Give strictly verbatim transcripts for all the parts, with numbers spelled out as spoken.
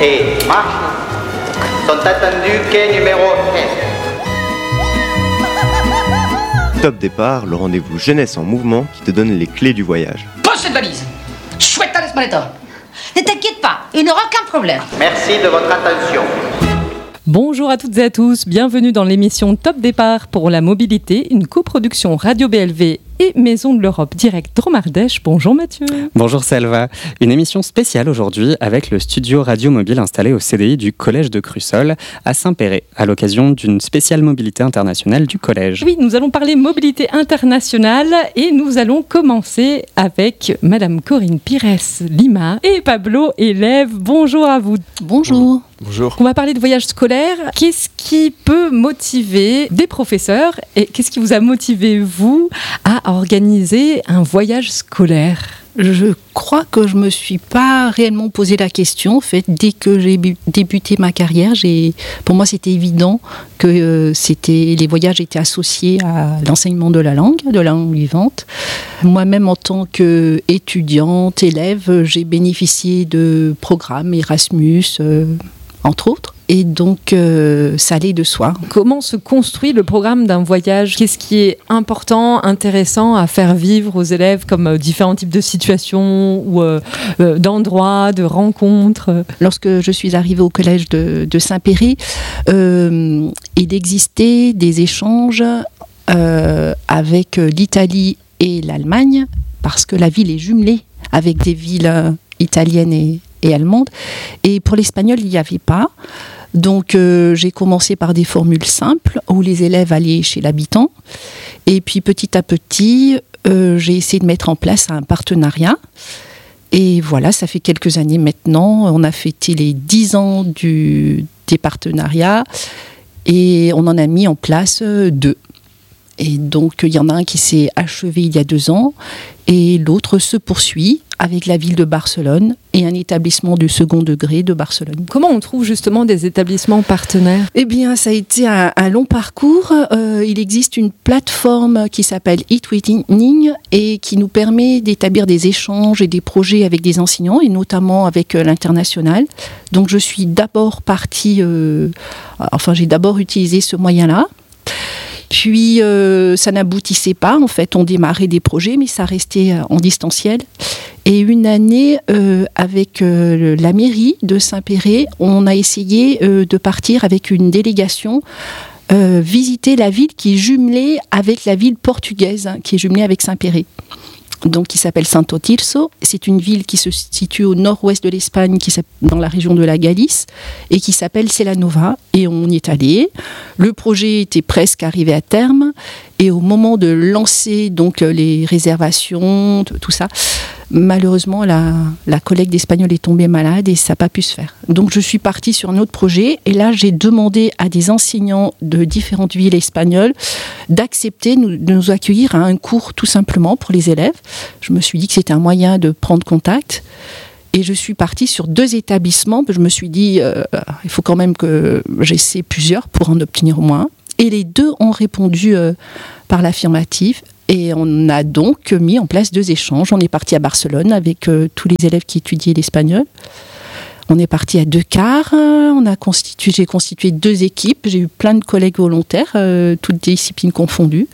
et marche sont attendus quai numéro un. Top Départ, le rendez-vous jeunesse en mouvement qui te donne les clés du voyage. Pose cette valise. Chouette à l'esmaleta. Ne t'inquiète pas, il n'aura aucun problème. Merci de votre attention. Bonjour à toutes et à tous, bienvenue dans l'émission Top Départ pour la mobilité, une coproduction Radio B L V et Maison de l'Europe Direct Dromardèche. Bonjour Mathieu. Bonjour Selva. Une émission spéciale aujourd'hui avec le studio radio mobile installé au C D I du Collège de Crussol à Saint-Péray à l'occasion d'une spéciale mobilité internationale du collège. Oui, nous allons parler mobilité internationale et nous allons commencer avec Madame Corinne Pires Lima et Pablo, élève. Bonjour à vous. Bonjour. Bonjour. On va parler de voyage scolaire. Qu'est-ce qui peut motiver des professeurs et qu'est-ce qui vous a motivé, vous, à organiser un voyage scolaire ? Je crois que je ne me suis pas réellement posé la question. En fait, dès que j'ai bu- débuté ma carrière, j'ai, pour moi, c'était évident que euh, c'était, les voyages étaient associés à l'enseignement de la langue, de la langue vivante. Moi-même, en tant qu'étudiante, élève, j'ai bénéficié de programmes Erasmus, euh, entre autres. Et donc, euh, ça allait de soi. Comment se construit le programme d'un voyage ? Qu'est-ce qui est important, intéressant à faire vivre aux élèves comme euh, différents types de situations ou euh, euh, d'endroits, de rencontres ? Lorsque je suis arrivée au collège de, de Saint-Péray, euh, il existait des échanges euh, avec l'Italie et l'Allemagne, parce que la ville est jumelée avec des villes euh, italiennes et, et allemandes. Et pour l'espagnol, il n'y avait pas. Donc euh, j'ai commencé par des formules simples où les élèves allaient chez l'habitant. Et puis petit à petit, euh, j'ai essayé de mettre en place un partenariat. Et voilà, ça fait quelques années maintenant. On a fêté les dix ans du, des partenariats et on en a mis en place deux. Et donc il y en a un qui s'est achevé il y a deux ans et l'autre se poursuit avec la ville de Barcelone et un établissement du second degré de Barcelone. Comment on trouve justement des établissements partenaires ? Eh bien, ça a été un, un long parcours. Euh, il existe une plateforme qui s'appelle eTwinning et qui nous permet d'établir des échanges et des projets avec des enseignants et notamment avec euh, l'international. Donc, je suis d'abord partie, euh, enfin, j'ai d'abord utilisé ce moyen-là. Puis, euh, ça n'aboutissait pas. En fait, on démarrait des projets, mais ça restait en distanciel. Et une année, euh, avec euh, la mairie de Saint-Péray, on a essayé euh, de partir avec une délégation euh, visiter la ville qui est jumelée avec la ville portugaise, hein, qui est jumelée avec Saint-Péray. Donc, qui s'appelle Santo Tirso. C'est une ville qui se situe au nord-ouest de l'Espagne, qui dans la région de la Galice, et qui s'appelle Celanova. Et on y est allé. Le projet était presque arrivé à terme. Et au moment de lancer donc les réservations, tout ça, malheureusement, la, la collègue d'espagnol est tombée malade et ça n'a pas pu se faire. Donc, je suis partie sur un autre projet. Et là, j'ai demandé à des enseignants de différentes villes espagnoles d'accepter nous, de nous accueillir à un cours tout simplement pour les élèves. Je me suis dit que c'était un moyen de prendre contact. Et je suis partie sur deux établissements. Je me suis dit, euh, il faut quand même que j'essaie plusieurs pour en obtenir au moins. Et les deux ont répondu euh, par l'affirmative. Et on a donc mis en place deux échanges. On est parti à Barcelone avec euh, tous les élèves qui étudiaient l'espagnol. On est parti à deux quarts. On a constitué, j'ai constitué deux équipes. J'ai eu plein de collègues volontaires, euh, toutes disciplines confondues.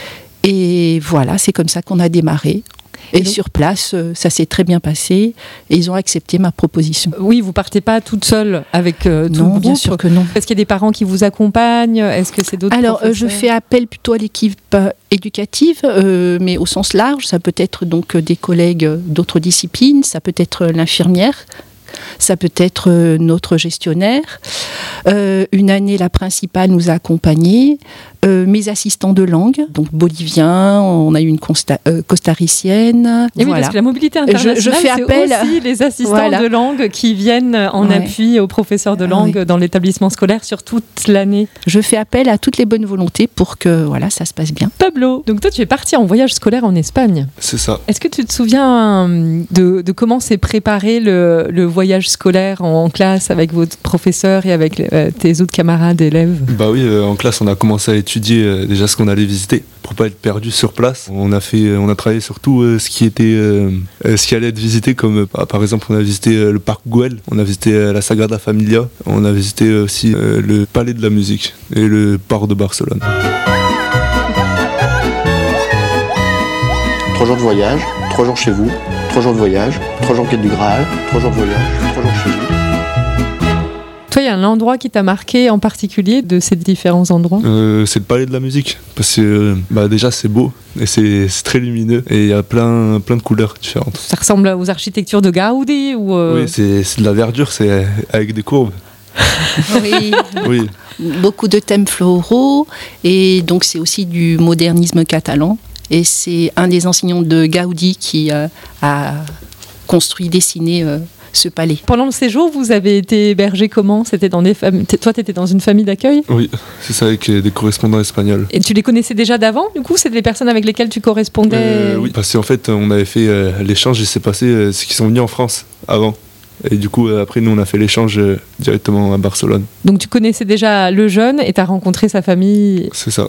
Et voilà, c'est comme ça qu'on a démarré. Et, et donc, sur place, ça s'est très bien passé et ils ont accepté ma proposition. Oui, vous partez pas toute seule avec euh, tout non, le groupe. Bien sûr que non. Est-ce qu'il y a des parents qui vous accompagnent ? Est-ce que c'est d'autres Alors, professeurs ? euh, je fais appel plutôt à l'équipe euh, éducative, euh, mais au sens large. Ça peut être donc des collègues d'autres disciplines, ça peut être l'infirmière, ça peut être euh, notre gestionnaire. Euh, une année, la principale nous a accompagnés. Euh, mes assistants de langue, donc boliviens, on a eu une costa, euh, costaricienne. Et oui, voilà. Parce que la mobilité internationale, je, je fais appel c'est aussi les assistants voilà. de langue qui viennent en ouais. appui aux professeurs de langue oui. dans l'établissement scolaire sur toute l'année. Je fais appel à toutes les bonnes volontés pour que voilà, ça se passe bien. Pablo, donc toi tu es parti en voyage scolaire en Espagne. C'est ça. Est-ce que tu te souviens de, de comment s'est préparé le, le voyage scolaire en, en classe avec votre professeur et avec euh, tes autres camarades élèves ? Bah oui, euh, en classe on a commencé à étudier euh, déjà ce qu'on allait visiter. pour pas être perdu sur place. On a fait, on a travaillé sur tout euh, ce qui était, euh, ce qui allait être visité, comme euh, par exemple on a visité euh, le parc Güell, on a visité euh, la Sagrada Familia, on a visité aussi euh, le Palais de la Musique et le port de Barcelone. Trois jours de voyage, trois jours chez vous, trois jours de voyage, trois jours quête du Graal, trois jours de voyage, trois jours chez vous. Toi, il y a un endroit qui t'a marqué en particulier de ces différents endroits ? euh, C'est le Palais de la Musique, parce que euh, bah, déjà c'est beau et c'est, c'est très lumineux et il y a plein, plein de couleurs différentes. Ça ressemble aux architectures de Gaudi ou euh... Oui, c'est, c'est de la verdure, c'est avec des courbes. Oui. Oui. Beaucoup de thèmes floraux et donc c'est aussi du modernisme catalan. Et c'est un des enseignants de Gaudi qui euh, a construit, dessiné euh, ce palais. Pendant le séjour, vous avez été hébergé comment ? C'était dans des familles. Toi, tu étais dans une famille d'accueil ? Oui, c'est ça, avec des correspondants espagnols. Et tu les connaissais déjà d'avant ? Du coup, c'est des personnes avec lesquelles tu correspondais ? euh, Oui, parce qu'en fait, on avait fait euh, l'échange et c'est passé, euh, c'est qu'ils sont venus en France avant. Et du coup, euh, après, nous, on a fait l'échange euh, directement à Barcelone. Donc, tu connaissais déjà le jeune et tu as rencontré sa famille ? C'est ça.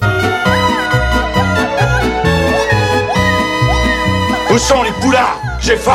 Où sont les poulards ? J'ai faim !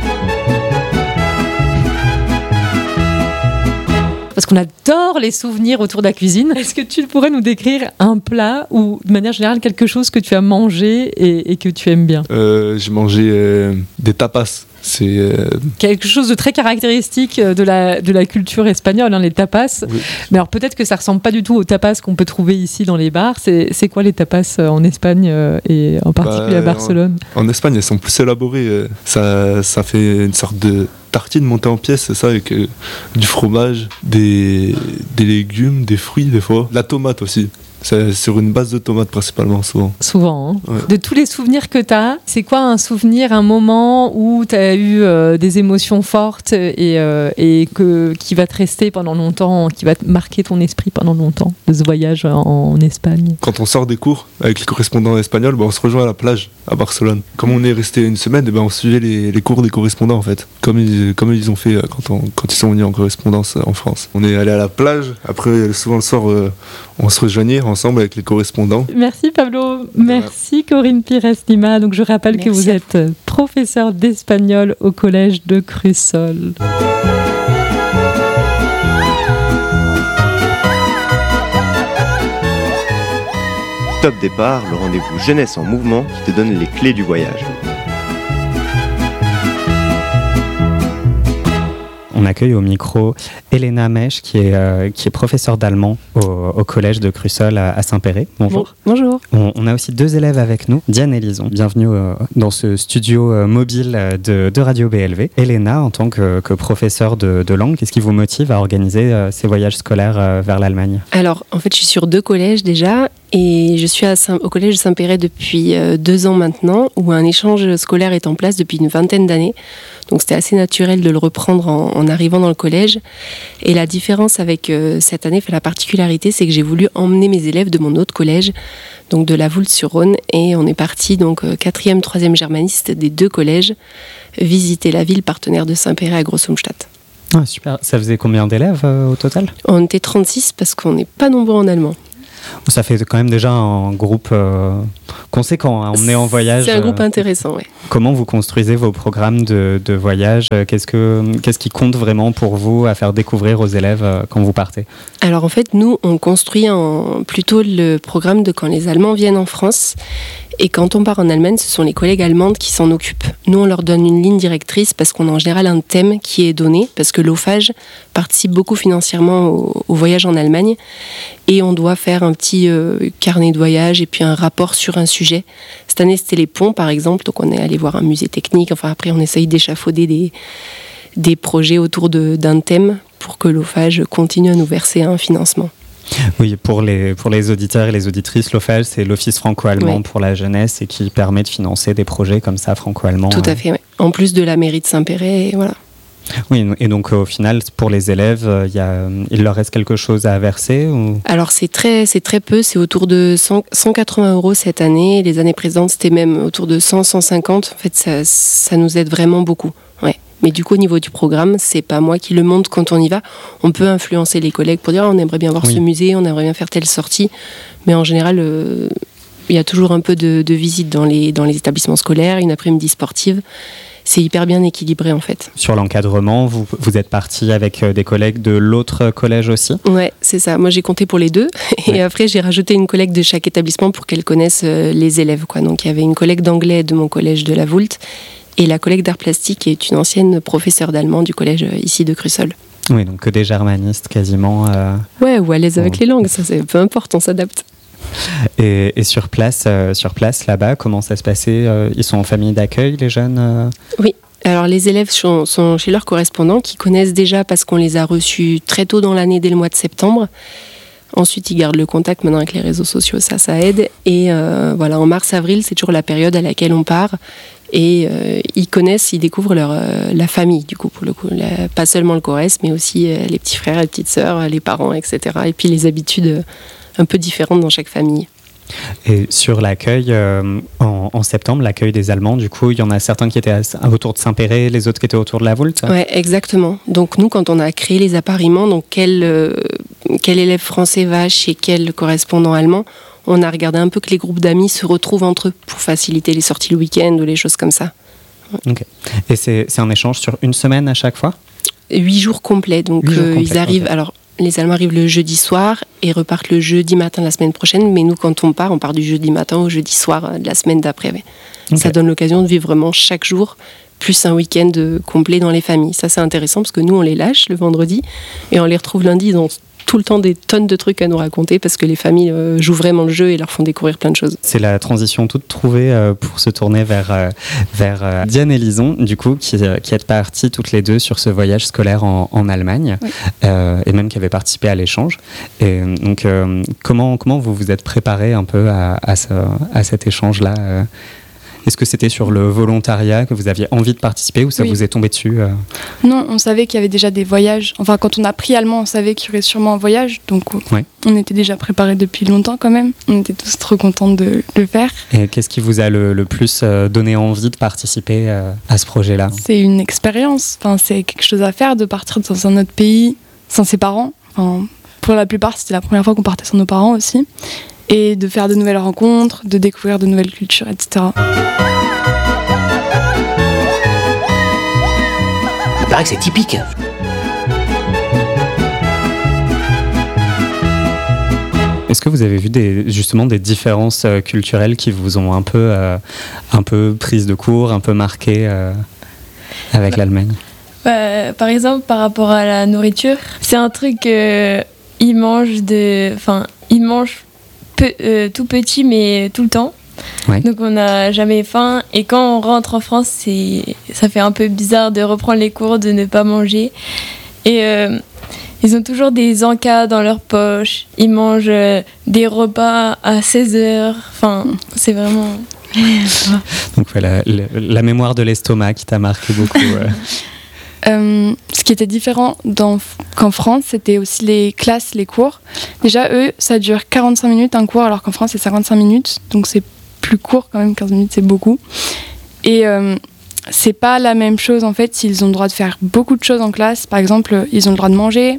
Parce qu'on adore les souvenirs autour de la cuisine. Est-ce que tu pourrais nous décrire un plat ou, de manière générale, quelque chose que tu as mangé et, et que tu aimes bien ? euh, J'ai mangé euh, des tapas. C'est euh... quelque chose de très caractéristique de la, de la culture espagnole, hein, les tapas. Oui. Mais alors peut-être que ça ne ressemble pas du tout aux tapas qu'on peut trouver ici dans les bars. C'est, c'est quoi les tapas en Espagne et en particulier bah, à Barcelone ? En, en Espagne, elles sont plus élaborées. Ça, ça fait une sorte de tartine montée en pièces, c'est ça, avec euh, du fromage, des, des légumes, des fruits des fois, la tomate aussi. C'est sur une base de tomates principalement, souvent. Souvent, hein. Ouais. De tous les souvenirs que tu as, c'est quoi un souvenir, un moment où tu as eu euh, des émotions fortes et, euh, et que, qui va te rester pendant longtemps, qui va te marquer ton esprit pendant longtemps, de ce voyage en, en Espagne ? Quand on sort des cours avec les correspondants espagnols, bah on se rejoint à la plage à Barcelone. Comme on est resté une semaine, bah on suivait les, les cours des correspondants en fait, comme ils, comme ils ont fait quand, on, quand ils sont venus en correspondance en France. On est allé à la plage, après souvent le soir euh, on se rejoignait ensemble avec les correspondants. Merci Pablo, merci Corinne Pires-Lima. Donc je rappelle merci. Que vous êtes professeur d'espagnol au collège de Crussol. Top Départ, le rendez-vous jeunesse en mouvement qui te donne les clés du voyage. On accueille au micro Elena Mesch, qui est, euh, qui est professeure d'allemand au, au collège de Crussol à, à Saint-Péret. Bonjour. Bon, bonjour. On, on a aussi deux élèves avec nous. Diane et Lison, bienvenue euh, dans ce studio euh, mobile de, de Radio B L V. Elena, en tant que, que professeure de, de langue, qu'est-ce qui vous motive à organiser euh, ces voyages scolaires euh, vers l'Allemagne ? Alors, en fait, je suis sur deux collèges déjà. Et je suis à Saint- au collège de Saint-Péret depuis euh, deux ans maintenant, où un échange scolaire est en place depuis une vingtaine d'années. Donc c'était assez naturel de le reprendre en, en arrivant dans le collège. Et la différence avec euh, cette année, fait la particularité, c'est que j'ai voulu emmener mes élèves de mon autre collège, donc de la Voulte-sur-Rhône. Et on est parti, donc euh, quatrième, troisième germaniste des deux collèges, visiter la ville partenaire de Saint-Péret à Groß-Umstadt. Ah, super. Ça faisait combien d'élèves euh, au total ? On était trente-six parce qu'on n'est pas nombreux en allemand. Ça fait quand même déjà un groupe euh, conséquent à emmener en voyage. C'est un groupe euh, intéressant, oui. Comment vous construisez vos programmes de, de voyage ? Qu'est-ce, que, qu'est-ce qui compte vraiment pour vous à faire découvrir aux élèves euh, quand vous partez ? Alors en fait, nous, on construit en, plutôt le programme de quand les Allemands viennent en France. Et quand on part en Allemagne, ce sont les collègues allemandes qui s'en occupent. Nous, on leur donne une ligne directrice parce qu'on a en général un thème qui est donné, parce que l'O F A G participe beaucoup financièrement au, au voyage en Allemagne. Et on doit faire un petit euh, carnet de voyage et puis un rapport sur un sujet. Cette année, c'était les ponts, par exemple. Donc on est allé voir un musée technique. Enfin, après, on essaye d'échafauder des, des projets autour de, d'un thème pour que l'O F A G continue à nous verser un financement. Oui, pour les, pour les auditeurs et les auditrices, l'O F A G, c'est l'Office franco-allemand oui. pour la jeunesse et qui permet de financer des projets comme ça franco-allemands. Tout à fait, oui. En plus de la mairie de Saint-Péret, voilà. Oui, et donc au final, pour les élèves, il, y a, il leur reste quelque chose à verser ou... Alors c'est très, c'est très peu, c'est autour de cent, cent quatre-vingts euros cette année. Les années précédentes, c'était même autour de cent, cent cinquante. En fait, ça, ça nous aide vraiment beaucoup, ouais. Mais du coup, au niveau du programme, c'est pas moi qui le monte quand on y va. On peut influencer les collègues pour dire ah, on aimerait bien voir oui. ce musée, on aimerait bien faire telle sortie. Mais en général, euh, Il y a toujours un peu de, de visite dans les, dans les établissements scolaires, une après-midi sportive. C'est hyper bien équilibré en fait. Sur l'encadrement, vous, vous êtes parti avec des collègues de l'autre collège aussi ? Ouais, c'est ça. Moi j'ai compté pour les deux et ouais. Après j'ai rajouté une collègue de chaque établissement pour qu'elle connaisse les élèves, quoi. Donc il y avait une collègue d'anglais de mon collège de la Voulte et la collègue d'art plastique qui est une ancienne professeure d'allemand du collège ici de Crussol. Oui, donc que des germanistes quasiment. Euh... Ouais, ou à l'aise avec bon. les langues, ça c'est peu importe, on s'adapte. Et, et sur place, euh, sur place là-bas, comment ça se passait ? euh, Ils sont en famille d'accueil, les jeunes euh... Oui, alors les élèves sont, sont chez leurs correspondants qui connaissent déjà parce qu'on les a reçus très tôt dans l'année, dès le mois de septembre. Ensuite, ils gardent le contact maintenant avec les réseaux sociaux, ça, ça aide. Et euh, voilà, en mars-avril, c'est toujours la période à laquelle on part. Et euh, ils connaissent, ils découvrent leur, euh, la famille, du coup, pour le coup. La, pas seulement le Corrèze, mais aussi euh, les petits frères, les petites sœurs, les parents, et cetera. Et puis les habitudes euh, un peu différentes dans chaque famille. Et sur l'accueil, euh, en, en septembre, l'accueil des Allemands, du coup, il y en a certains qui étaient à, autour de Saint-Péret, les autres qui étaient autour de la Voulte. Oui, exactement. Donc nous, quand on a créé les appariements, donc quel, euh, quel élève français va chez quel correspondant allemand, on a regardé un peu que les groupes d'amis se retrouvent entre eux pour faciliter les sorties le week-end ou les choses comme ça. Ok. Et c'est, c'est un échange sur une semaine à chaque fois ? Huit jours complets. Donc Huit jours euh, complets, ils arrivent... okay. Alors, les Allemands arrivent le jeudi soir et repartent le jeudi matin de la semaine prochaine. Mais nous, quand on part, on part du jeudi matin au jeudi soir de la semaine d'après. Ouais. Okay. Ça donne l'occasion de vivre vraiment chaque jour, plus un week-end complet dans les familles. Ça, c'est intéressant parce que nous, on les lâche le vendredi et on les retrouve lundi. Ils ont tout le temps des tonnes de trucs à nous raconter parce que les familles euh, jouent vraiment le jeu et leur font découvrir plein de choses. C'est la transition toute trouvée euh, pour se tourner vers, euh, vers euh, Diane et Lison, du coup, qui, euh, qui êtes parties toutes les deux sur ce voyage scolaire en, en Allemagne, oui. euh, et même qui avaient participé à l'échange. Et donc, euh, comment, comment vous vous êtes préparés un peu à, à, ce, à cet échange-là euh Est-ce que c'était sur le volontariat que vous aviez envie de participer ou ça oui. vous est tombé dessus euh... Non, on savait qu'il y avait déjà des voyages. Enfin, quand on a pris allemand, on savait qu'il y aurait sûrement un voyage. Donc, ouais. on était déjà préparés depuis longtemps quand même. On était tous trop contents de le faire. Et qu'est-ce qui vous a le, le plus donné envie de participer euh, à ce projet-là ? C'est une expérience. Enfin, c'est quelque chose à faire de partir dans un autre pays sans ses parents. Enfin, pour la plupart, c'était la première fois qu'on partait sans nos parents aussi. Et de faire de nouvelles rencontres, de découvrir de nouvelles cultures, et cetera. Il paraît que c'est typique. Est-ce que vous avez vu des, justement des différences euh, culturelles qui vous ont un peu, euh, un peu prises de court, un peu marquées euh, avec bah, l'Allemagne ? bah, Par exemple, par rapport à la nourriture, c'est un truc qu'ils euh, mangent de... Enfin, ils mangent Peu, euh, tout petit mais tout le temps, ouais. Donc on n'a jamais faim et quand on rentre en France c'est, ça fait un peu bizarre de reprendre les cours, de ne pas manger et euh, ils ont toujours des encas dans leur poche, ils mangent euh, des repas à seize heures, enfin c'est vraiment... Donc ouais, la, la, la mémoire de l'estomac qui t'a marqué beaucoup. euh. Euh, ce qui était différent dans, qu'en France, c'était aussi les classes, les cours. Déjà, eux, ça dure quarante-cinq minutes un cours, alors qu'en France, c'est cinquante-cinq minutes. Donc, c'est plus court quand même, quinze minutes, c'est beaucoup. Et euh, c'est pas la même chose, en fait, s'ils ont le droit de faire beaucoup de choses en classe. Par exemple, ils ont le droit de manger,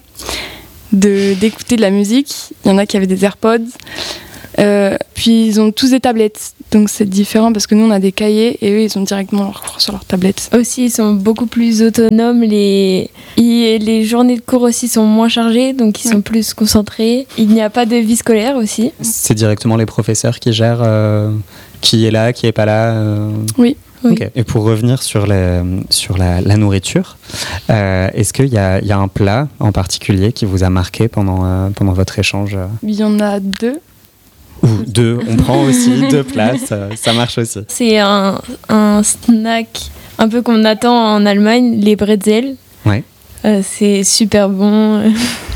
de, d'écouter de la musique. Il y en a qui avaient des AirPods. Euh, puis ils ont tous des tablettes, donc c'est différent parce que nous on a des cahiers et eux ils ont directement leur cours sur leur tablette. Aussi ils sont beaucoup plus autonomes, les, ils, les journées de cours aussi sont moins chargées, donc ils ouais. sont plus concentrés. Il n'y a pas de vie scolaire aussi. C'est directement les professeurs qui gèrent euh, qui est là, qui est pas là euh... Oui. Oui. Okay. Et pour revenir sur, les, sur la, la nourriture, euh, est-ce qu'il y a, y a un plat en particulier qui vous a marqué pendant, euh, pendant votre échange ? Il y en a deux. Ou deux, on prend aussi deux plats, ça, ça marche aussi. C'est un, un snack un peu qu'on attend en Allemagne, les bretzels. Ouais. Euh, c'est super bon.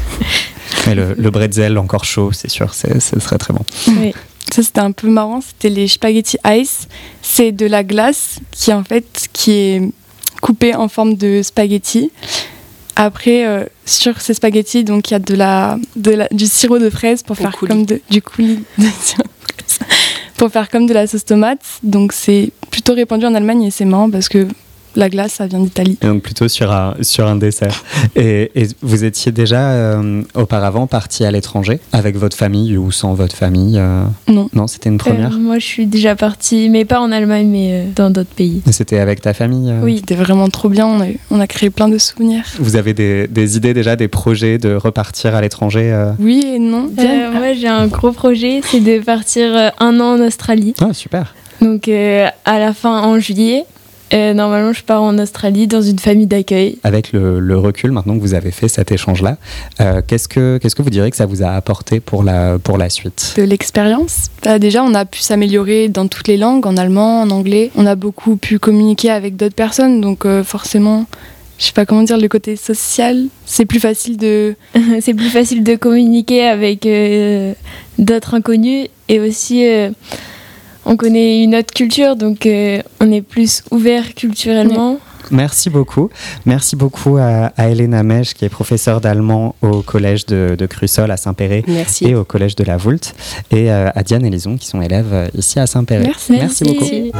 Mais le, le bretzel encore chaud, c'est sûr, c'est, c'est très très bon. Oui. Ça c'était un peu marrant, c'était les spaghetti ice. C'est de la glace qui en fait qui est coupée en forme de spaghetti. Après, euh, sur ces spaghettis, donc il y a de la, de la, du sirop de fraise pour Au faire coulis. comme de, du coulis de sirop de fraise, pour faire comme de la sauce tomate. Donc c'est plutôt répandu en Allemagne et c'est marrant parce que la glace, ça vient d'Italie. Et donc plutôt sur un, sur un dessert. Et, et vous étiez déjà euh, auparavant parti à l'étranger avec votre famille ou sans votre famille euh... Non. Non, c'était une première euh, Moi, je suis déjà partie, mais pas en Allemagne, mais euh, dans d'autres pays. Et c'était avec ta famille euh... Oui, c'était vraiment trop bien. On a, on a créé plein de souvenirs. Vous avez des, des idées déjà, des projets de repartir à l'étranger euh... Oui et non. Euh, moi, j'ai un gros projet, c'est de partir euh, un an en Australie. Ah, super. Donc, euh, à la fin, en juillet. Euh, normalement, je pars en Australie dans une famille d'accueil. Avec le, le recul, maintenant que vous avez fait cet échange-là, euh, qu'est-ce que, qu'est-ce que vous direz que ça vous a apporté pour la, pour la suite ? De l'expérience. Bah, déjà, on a pu s'améliorer dans toutes les langues, en allemand, en anglais. On a beaucoup pu communiquer avec d'autres personnes, donc euh, forcément, je sais pas comment dire, le côté social, c'est plus facile de... c'est plus facile de communiquer avec euh, d'autres inconnus et aussi... Euh, on connaît une autre culture, donc euh, on est plus ouvert culturellement. Merci beaucoup. Merci beaucoup à, à Elena Mesch, qui est professeure d'allemand au collège de, de Crussol à Saint-Péray. Merci. Et au collège de la Voulte. Et euh, à Diane et Lison, qui sont élèves ici à Saint-Péray. Merci. Merci, Merci beaucoup.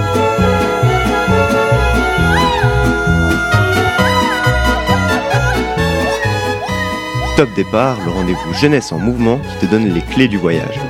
Top Départ, le rendez-vous jeunesse en mouvement qui te donne les clés du voyage.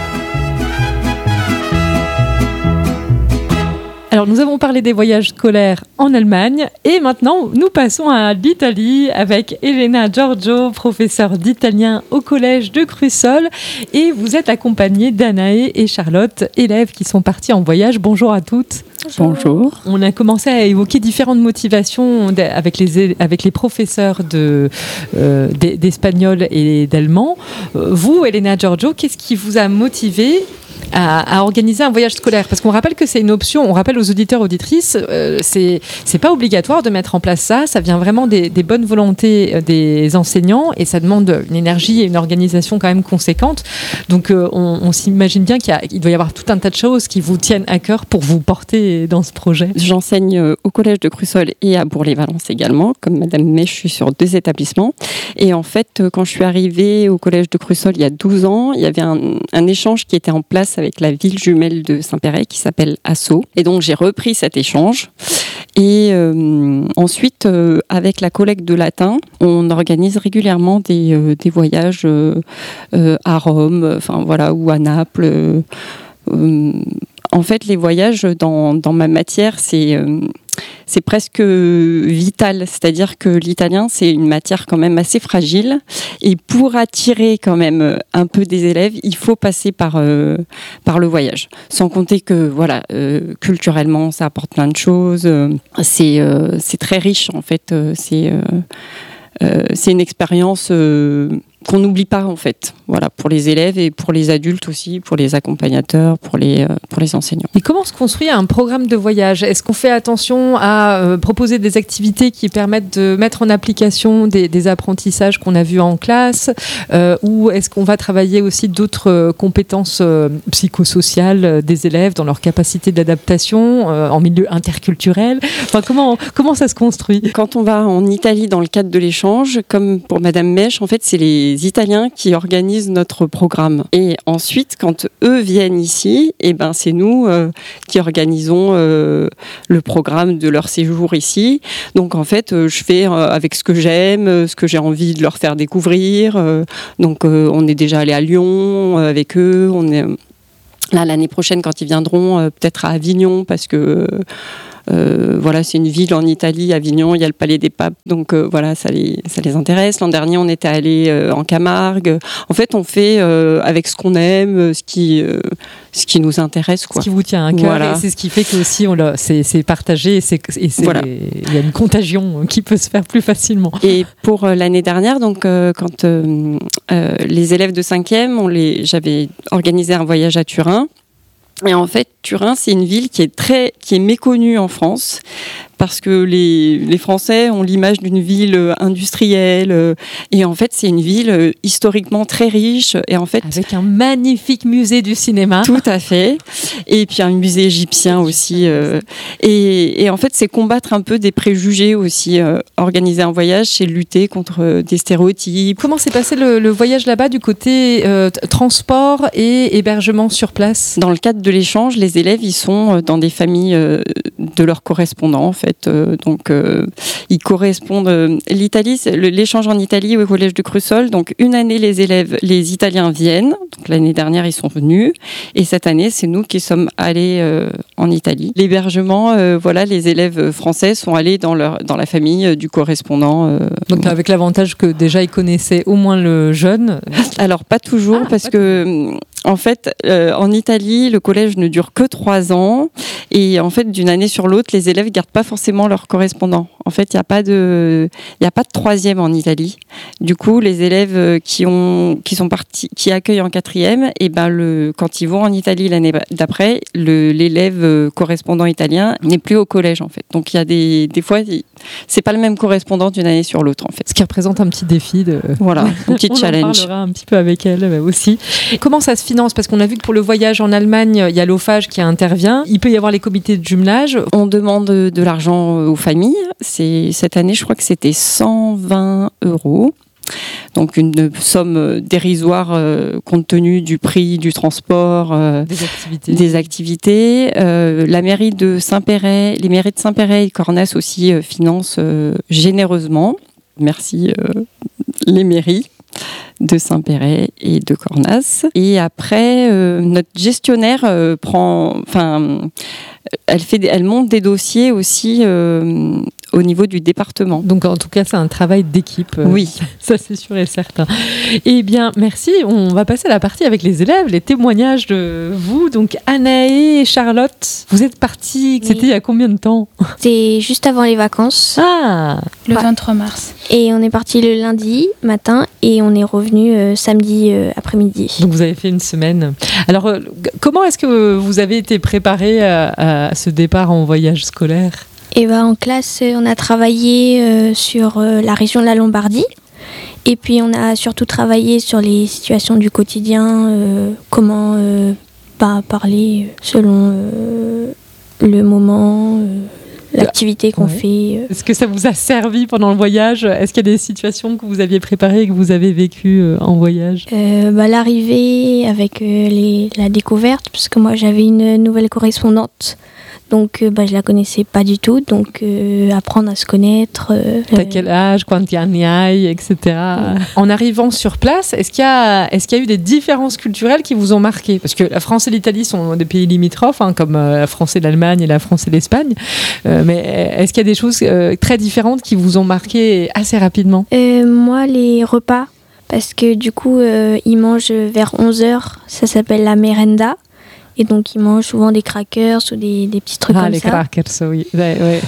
Alors, nous avons parlé des voyages scolaires en Allemagne et maintenant, nous passons à l'Italie avec Elena Giorgio, professeure d'italien au collège de Crussol. Et vous êtes accompagnée d'Anaë et Charlotte, élèves qui sont partis en voyage. Bonjour à toutes. Bonjour. On a commencé à évoquer différentes motivations avec les, avec les professeurs de, euh, d'espagnol et d'allemand. Vous, Elena Giorgio, qu'est-ce qui vous a motivé À, à organiser un voyage scolaire, parce qu'on rappelle que c'est une option, on rappelle aux auditeurs, auditrices, euh, c'est, c'est pas obligatoire de mettre en place ça, ça vient vraiment des, des bonnes volontés des enseignants et ça demande une énergie et une organisation quand même conséquente, donc euh, on, on s'imagine bien qu'il y a, il doit y avoir tout un tas de choses qui vous tiennent à cœur pour vous porter dans ce projet. J'enseigne au collège de Crussol et à Bourg-les-Valences également, comme Madame Mesch, je suis sur deux établissements, et en fait quand je suis arrivée au collège de Crussol il y a douze ans, il y avait un, un échange qui était en place avec la ville jumelle de Saint-Péray qui s'appelle Asso. Et donc j'ai repris cet échange. Et euh, ensuite, euh, avec la collecte de latin, on organise régulièrement des, euh, des voyages euh, euh, à Rome, enfin voilà, ou à Naples. Euh, euh, en fait, les voyages dans, dans ma matière, c'est euh, c'est presque vital, c'est-à-dire que l'italien, c'est une matière quand même assez fragile, et pour attirer quand même un peu des élèves, il faut passer par, euh, par le voyage. Sans compter que, voilà, euh, culturellement, ça apporte plein de choses, euh, c'est, euh, c'est très riche, en fait, euh, c'est, euh, euh, c'est une expérience... Euh, qu'on n'oublie pas en fait, voilà, pour les élèves et pour les adultes aussi, pour les accompagnateurs, pour les, euh, pour les enseignants. Et comment se construit un programme de voyage ? Est-ce qu'on fait attention à euh, proposer des activités qui permettent de mettre en application des, des apprentissages qu'on a vus en classe, euh, ou est-ce qu'on va travailler aussi d'autres euh, compétences euh, psychosociales euh, des élèves dans leur capacité d'adaptation euh, en milieu interculturel ? Enfin, comment, comment ça se construit ? Quand on va en Italie dans le cadre de l'échange, comme pour Madame Mesch, en fait, c'est les Italiens qui organisent notre programme. Et ensuite, quand eux viennent ici, eh ben, c'est nous euh, qui organisons euh, le programme de leur séjour ici. Donc en fait, euh, je fais euh, avec ce que j'aime, euh, ce que j'ai envie de leur faire découvrir. Euh, donc euh, on est déjà allé à Lyon euh, avec eux. On est là l'année prochaine quand ils viendront, euh, peut-être à Avignon, parce que euh, Euh, voilà, c'est une ville en Italie, Avignon, il y a le Palais des Papes, donc euh, voilà, ça les, ça les intéresse. L'an dernier, on était allé euh, en Camargue. En fait, on fait euh, avec ce qu'on aime, ce qui, euh, ce qui nous intéresse, quoi. Ce qui vous tient à cœur, voilà. Et c'est ce qui fait que aussi on l'a, c'est, c'est partagé, et c'est, et c'est, voilà. Il y a une contagion qui peut se faire plus facilement. Et pour euh, l'année dernière, donc euh, quand euh, euh, les élèves de cinquième, on les, j'avais organisé un voyage à Turin. Et en fait, Turin, c'est une ville qui est très, qui est méconnue en France, parce que les, les Français ont l'image d'une ville industrielle, et en fait, c'est une ville historiquement très riche, et en fait... Avec un magnifique musée du cinéma. Tout à fait. Et puis un musée égyptien aussi. Euh, et, et en fait, c'est combattre un peu des préjugés aussi. Euh, organiser un voyage, c'est lutter contre des stéréotypes. Comment s'est passé le, le voyage là-bas du côté euh, transport et hébergement sur place ? Dans le cadre de l'échange, les élèves, ils sont dans des familles de leurs correspondants, en fait. fait. Euh, donc, euh, ils correspondent. Euh, L'Italie, c'est le, l'échange en Italie au collège de Crussol. Donc, une année, les élèves, les Italiens viennent. Donc, l'année dernière, ils sont venus. Et cette année, c'est nous qui sommes allés euh, en Italie. L'hébergement, euh, voilà, les élèves français sont allés dans leur dans la famille euh, du correspondant. Euh, donc, avec l'avantage que déjà ils connaissaient au moins le jeune. Alors, pas toujours, ah, parce pas que. En fait, euh, en Italie, le collège ne dure que trois ans et en fait, d'une année sur l'autre, les élèves gardent pas forcément leur correspondant. En fait, il y a pas de, il y a pas de troisième en Italie. Du coup, les élèves qui ont, qui sont partis, qui accueillent en quatrième, et ben le, quand ils vont en Italie l'année d'après, le, l'élève correspondant italien n'est plus au collège en fait. Donc il y a des, des fois, c'est pas le même correspondant d'une année sur l'autre en fait. Ce qui représente un petit défi de, voilà, un petit challenge. On en parlera un petit peu avec elle aussi. Comment ça se finance? Parce qu'on a vu que pour le voyage en Allemagne, il y a l'OFAGE qui intervient. Il peut y avoir les comités de jumelage. On demande de l'argent aux familles. C'est, cette année, je crois que c'était cent vingt euros. Donc une somme dérisoire euh, compte tenu du prix du transport, euh, des activités. Des activités. Euh, la mairie de Saint-Péray, les mairies de Saint-Péray et Cornas aussi euh, financent euh, généreusement. Merci euh, les mairies de Saint-Péray et de Cornas. Et après, euh, notre gestionnaire euh, prend, enfin, elle fait, elle monte des dossiers aussi euh, au niveau du département. Donc en tout cas, c'est un travail d'équipe. Euh, oui, ça c'est sûr et certain. Eh bien, merci. On va passer à la partie avec les élèves, les témoignages de vous. Donc Anaë et Charlotte, vous êtes parties. C'était oui. Il y a combien de temps? C'était juste avant les vacances. Ah, le vingt-trois mars. Et on est parti le lundi matin et on est revenu euh, samedi euh, après-midi. Donc vous avez fait une semaine. Alors euh, comment est-ce que vous avez été préparés à, à ce départ en voyage scolaire? Et ben, en classe, on a travaillé euh, sur euh, la région de la Lombardie. Et puis on a surtout travaillé sur les situations du quotidien, euh, comment euh, bah, parler selon euh, le moment. Euh, l'activité qu'on ouais. fait. Est-ce que ça vous a servi pendant le voyage? Est-ce qu'il y a des situations que vous aviez préparées et que vous avez vécues euh, en voyage? euh, bah, L'arrivée avec euh, les, la découverte, parce que moi j'avais une nouvelle correspondante. Donc, euh, bah, je la connaissais pas du tout. Donc, euh, apprendre à se connaître. Euh, T'as quel âge, quanti anni hai, et cetera. Ouais. En arrivant sur place, est-ce qu'il y a, est-ce qu'il y a eu des différences culturelles qui vous ont marqué? Parce que la France et l'Italie sont des pays limitrophes, hein, comme euh, la France et l'Allemagne et la France et l'Espagne. Euh, mais est-ce qu'il y a des choses euh, très différentes qui vous ont marqué assez rapidement? euh, Moi, les repas. Parce que du coup, euh, ils mangent vers onze heures. Ça s'appelle la merenda. Et donc, ils mangent souvent des crackers ou des, des petits trucs ah, comme ça. Ah, les crackers, oui. Ouais, ouais.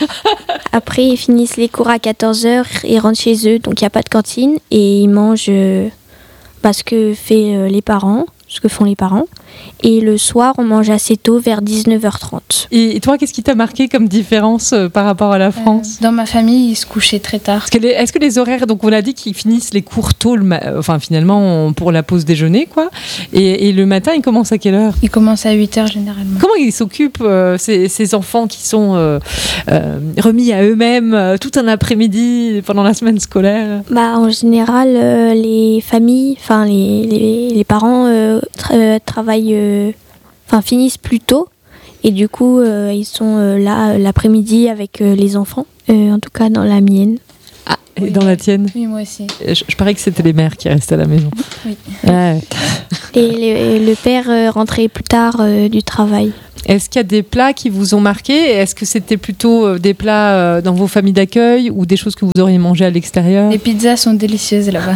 Après, ils finissent les cours à quatorze heures et rentrent chez eux. Donc, il n'y a pas de cantine. Et ils mangent euh, bah, ce que font les parents, ce que font les parents. Et le soir, on mange assez tôt, vers dix-neuf heures trente. Et toi, qu'est-ce qui t'a marqué comme différence euh, par rapport à la France? euh, Dans ma famille, ils se couchaient très tard. Est-ce que les, est-ce que les horaires, donc on a dit qu'ils finissent les cours tôt, le ma- enfin finalement pour la pause déjeuner, quoi. Et, et le matin, ils commencent à quelle heure? Ils commencent à huit heures généralement. Comment ils s'occupent, euh, ces, ces enfants qui sont euh, euh, remis à eux-mêmes euh, tout un après-midi pendant la semaine scolaire? Bah, en général, euh, les familles, enfin les, les, les parents euh, tra- travaillent... Euh, Enfin, finissent plus tôt et du coup euh, ils sont euh, là euh, l'après-midi avec euh, les enfants, euh, en tout cas dans la mienne. Ah, et oui. Dans la tienne? Oui, moi aussi. Je, je parie que c'était les mères qui restaient à la maison. Oui. Ouais. Et les, le père euh, rentrait plus tard euh, du travail. Est-ce qu'il y a des plats qui vous ont marqué? Est-ce que c'était plutôt des plats dans vos familles d'accueil ou des choses que vous auriez mangées à l'extérieur? Les pizzas sont délicieuses là-bas.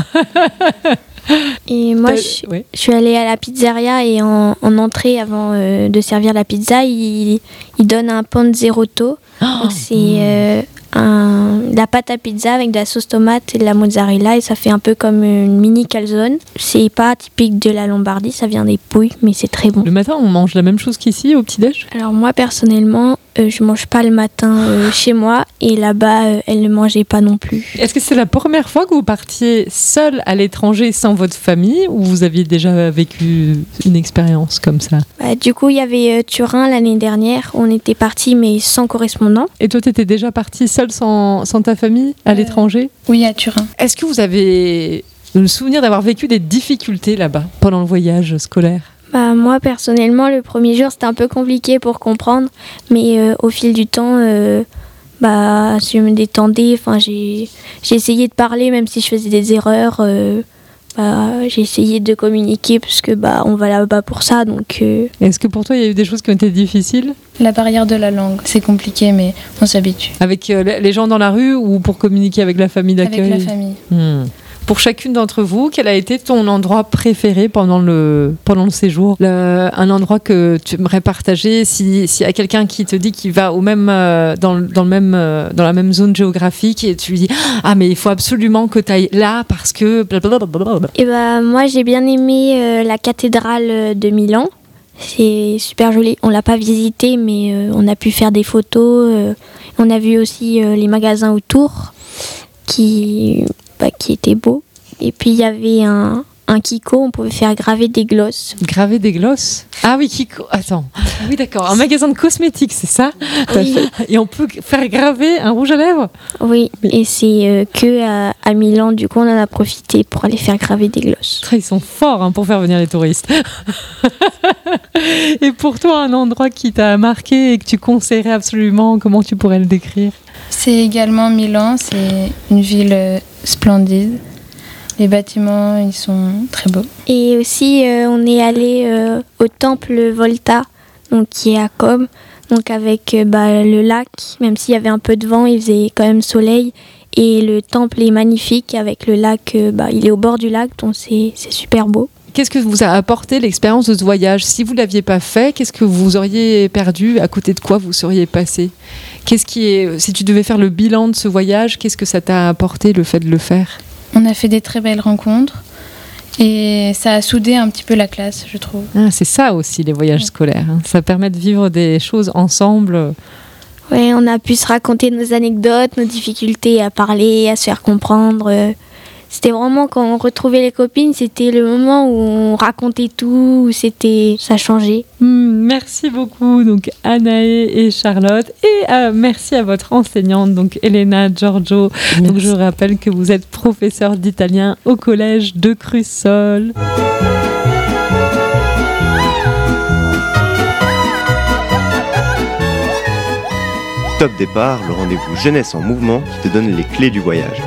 Et moi, je, oui. je suis allée à la pizzeria et en, en entrée, avant euh, de servir la pizza, ils il donnent un panzerotto. Oh, donc c'est mmh. euh, un, de la pâte à pizza avec de la sauce tomate et de la mozzarella et ça fait un peu comme une mini calzone. C'est pas typique de la Lombardie, ça vient des Pouilles, mais c'est très bon. Le matin, on mange la même chose qu'ici au petit-déj? Alors moi, personnellement, euh, je mange pas le matin euh, chez moi et là-bas, euh, elle ne mangeait pas non plus. Est-ce que c'est la première fois que vous partiez seule à l'étranger sans votre famille ou vous aviez déjà vécu une expérience comme ça? Bah, du coup, il y avait euh, Turin l'année dernière, on était partis mais sans correspondant. Et toi, tu étais déjà partie seule sans, sans ta famille à euh, l'étranger? Oui, à Turin. Est-ce que vous avez le souvenir d'avoir vécu des difficultés là-bas pendant le voyage scolaire? Bah, moi, personnellement, le premier jour, c'était un peu compliqué pour comprendre. Mais euh, au fil du temps, euh, bah, je me détendais. Enfin, j'ai, j'ai essayé de parler, même si je faisais des erreurs. Euh, bah, j'ai essayé de communiquer, parce que bah, on va là-bas pour ça. Donc, euh... Est-ce que pour toi, il y a eu des choses qui ont été difficiles ? La barrière de la langue, c'est compliqué, mais on s'habitue. Avec euh, les gens dans la rue ou pour communiquer avec la famille d'accueil ? Avec la famille. Hmm. Pour chacune d'entre vous, quel a été ton endroit préféré pendant le, pendant le séjour ? le, Un endroit que tu aimerais partager si, s'il y a quelqu'un qui te dit qu'il va au même, euh, dans, dans, le même, euh, dans la même zone géographique et tu lui dis « Ah, mais il faut absolument que tu ailles là parce que... » Et bah, moi, j'ai bien aimé euh, la cathédrale de Milan. C'est super joli. On ne l'a pas visité, mais euh, on a pu faire des photos. Euh, on a vu aussi euh, les magasins autour qui... Bah, qui était beau. Et puis il y avait un, un Kiko, on pouvait faire graver des glosses. Graver des glosses ? Ah oui, Kiko. Attends. Ah oui, d'accord. Un magasin de cosmétiques, c'est ça ? Oui. Et on peut faire graver un rouge à lèvres ? Oui, et c'est euh, que à, à Milan, du coup, on en a profité pour aller faire graver des glosses. Ils sont forts hein, pour faire venir les touristes. Et pour toi, un endroit qui t'a marqué et que tu conseillerais absolument, comment tu pourrais le décrire ? C'est également Milan, c'est une ville euh, splendide. Les bâtiments, ils sont très beaux. Et aussi, euh, on est allé euh, au temple Volta, donc, qui est à Comme, donc avec euh, bah, le lac. Même s'il y avait un peu de vent, il faisait quand même soleil. Et le temple est magnifique avec le lac, euh, bah, il est au bord du lac, donc c'est, c'est super beau. Qu'est-ce que vous a apporté l'expérience de ce voyage ? Si vous ne l'aviez pas fait, qu'est-ce que vous auriez perdu ? À côté de quoi vous seriez passé ? Qu'est-ce qui est, si tu devais faire le bilan de ce voyage, qu'est-ce que ça t'a apporté, le fait de le faire ? On a fait des très belles rencontres et ça a soudé un petit peu la classe, je trouve. Ah, c'est ça aussi, les voyages scolaires. Hein. Ça permet de vivre des choses ensemble. Oui, on a pu se raconter nos anecdotes, nos difficultés à parler, à se faire comprendre. C'était vraiment, quand on retrouvait les copines, c'était le moment où on racontait tout, où c'était, ça changeait. Mmh, merci beaucoup, donc Anaë et Charlotte. Et euh, merci à votre enseignante, donc Elena Giorgio. Merci. Donc je rappelle que vous êtes professeure d'italien au collège de Crussol. Top Départ, le rendez-vous jeunesse en mouvement qui te donne les clés du voyage.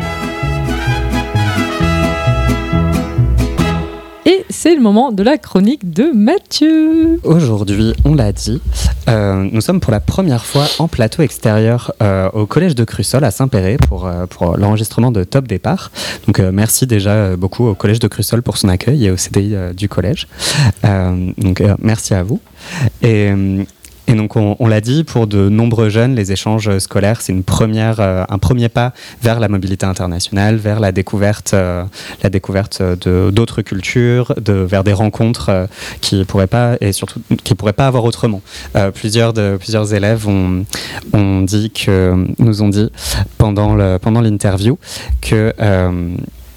Et c'est le moment de la chronique de Mathieu. Aujourd'hui, on l'a dit, euh, nous sommes pour la première fois en plateau extérieur euh, au collège de Crussol à Saint-Péray pour, euh, pour l'enregistrement de Top Départ. Donc euh, merci déjà beaucoup au collège de Crussol pour son accueil et au C D I euh, du collège. Euh, donc euh, merci à vous. Et... Euh, Et donc, on, on l'a dit, pour de nombreux jeunes, les échanges scolaires, c'est une première, euh, un premier pas vers la mobilité internationale, vers la découverte, euh, la découverte de, d'autres cultures, de, vers des rencontres euh, qui pourraient pas, et surtout, qui pourraient pas avoir autrement. Euh, plusieurs, de, plusieurs élèves ont, ont dit que, nous ont dit pendant, le, pendant l'interview que... Euh,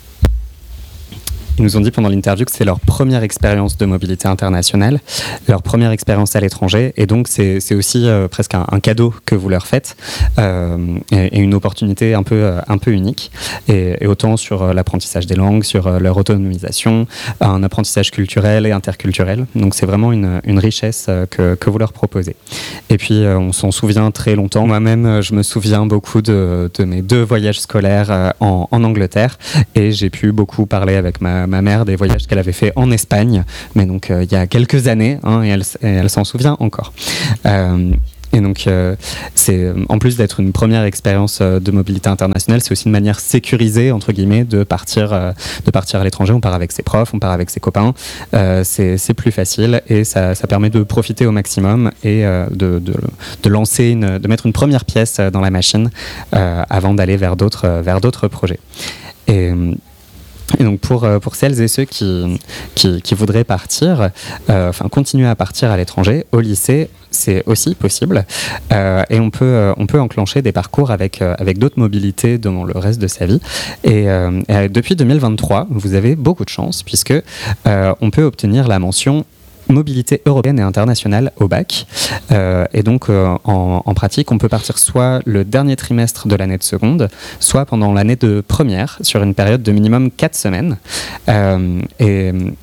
Ils nous ont dit pendant l'interview que c'est leur première expérience de mobilité internationale, leur première expérience à l'étranger, et donc c'est, c'est aussi euh, presque un, un cadeau que vous leur faites, euh, et, et une opportunité un peu, euh, un peu unique, et, et autant sur euh, l'apprentissage des langues, sur euh, leur autonomisation, un apprentissage culturel et interculturel, donc c'est vraiment une, une richesse euh, que, que vous leur proposez. Et puis euh, on s'en souvient très longtemps, moi-même euh, je me souviens beaucoup de, de mes deux voyages scolaires euh, en, en Angleterre, et j'ai pu beaucoup parler avec ma ma mère des voyages qu'elle avait fait en Espagne, mais donc euh, il y a quelques années, hein, et, elle, et elle s'en souvient encore. Euh, et donc, euh, c'est, en plus d'être une première expérience euh, de mobilité internationale, c'est aussi une manière sécurisée, entre guillemets, de partir, euh, de partir à l'étranger. On part avec ses profs, on part avec ses copains. Euh, c'est, c'est plus facile et ça, ça permet de profiter au maximum et euh, de, de, de lancer, une, de mettre une première pièce dans la machine euh, avant d'aller vers d'autres, vers d'autres projets. Et... Et donc pour, pour celles et ceux qui, qui, qui voudraient partir, euh, enfin continuer à partir à l'étranger, au lycée, c'est aussi possible. Euh, et on peut, on peut enclencher des parcours avec, avec d'autres mobilités dans le reste de sa vie. Et, euh, et depuis deux mille vingt-trois, vous avez beaucoup de chance puisque euh, on peut obtenir la mention mobilité européenne et internationale au bac. Euh, et donc, euh, en, en pratique, on peut partir soit le dernier trimestre de l'année de seconde, soit pendant l'année de première, sur une période de minimum quatre semaines. Euh, et...